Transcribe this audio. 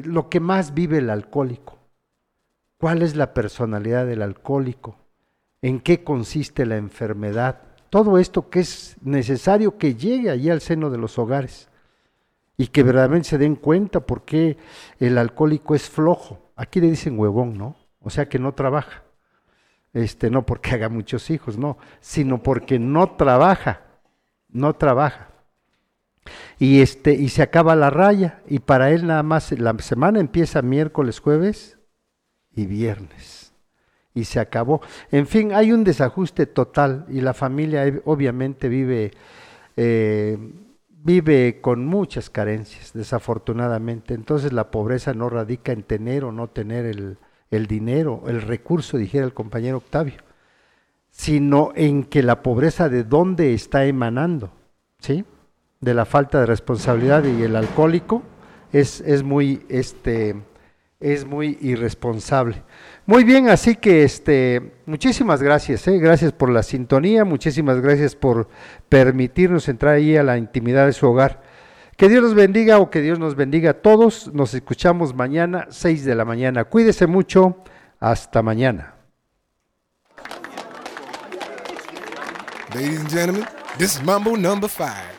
lo que más vive el alcohólico. ¿Cuál es la personalidad del alcohólico? ¿En qué consiste la enfermedad? Todo esto que es necesario que llegue allí al seno de los hogares y que verdaderamente se den cuenta por qué el alcohólico es flojo. Aquí le dicen huevón, ¿no? O sea que no trabaja. No porque haga muchos hijos, no, sino porque no trabaja. Y se acaba la raya, y para él nada más la semana empieza miércoles, jueves y viernes. Y se acabó. En fin, hay un desajuste total y la familia obviamente vive con muchas carencias, desafortunadamente. Entonces la pobreza no radica en tener o no tener el dinero, el recurso, dijera el compañero Octavio, sino en que la pobreza de dónde está emanando, ¿sí? De la falta de responsabilidad, y el alcohólico es muy irresponsable. Muy bien, así que muchísimas gracias, gracias por la sintonía, muchísimas gracias por permitirnos entrar ahí a la intimidad de su hogar. Que Dios los bendiga, o que Dios nos bendiga a todos. Nos escuchamos mañana, 6 de la mañana. Cuídese mucho, hasta mañana. Ladies and gentlemen, this is Mambo number 5.